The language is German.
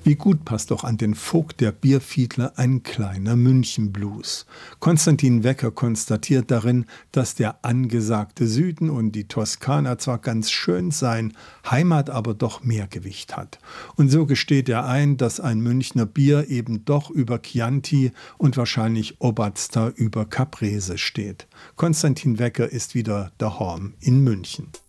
Wie gut passt doch an den Vogt der Bierfiedler ein kleiner Münchenblues. Konstantin Wecker konstatiert darin, dass der angesagte Süden und die Toskana zwar ganz schön seien, Heimat aber doch mehr Gewicht hat. Und so gesteht er ein, dass ein Münchner Bier eben doch über Chianti und wahrscheinlich Obatster über Caprese steht. Konstantin Wecker ist wieder daheim in München.